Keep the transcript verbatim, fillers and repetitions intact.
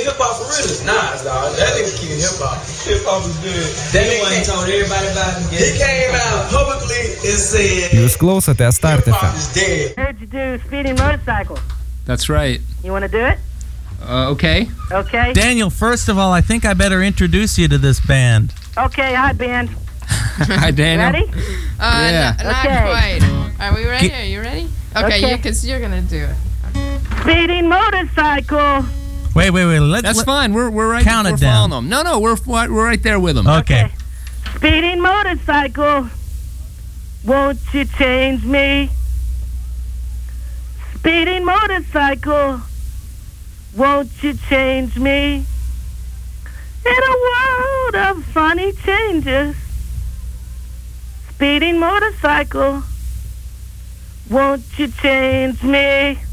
hip hop for real is Nas, dog. That nigga king hip hop. Hip hop is good. That nigga ain't told everybody about him. He came out publicly and said, Jūs klausote Start hip F hop M. is dead. Heard you do speeding motorcycle. That's right. You want to do it? Uh, okay. Okay. Daniel, first of all, I think I better introduce you to this band. Okay, hi, band. Hi, Daniel. Ready? Uh, Yeah. n- not Okay. quite. Are we ready? Get- Are you ready? Okay, Okay. yeah, because you're going to do it. Speeding motorcycle. Wait, wait, wait. Let's, That's let, fine. We're we're right. Count it we're down. following them. No, no, we're we're right there with them. Okay. Speeding motorcycle. Won't you change me? Speeding motorcycle. Won't you change me? In a world of funny changes. Speeding motorcycle. Won't you change me?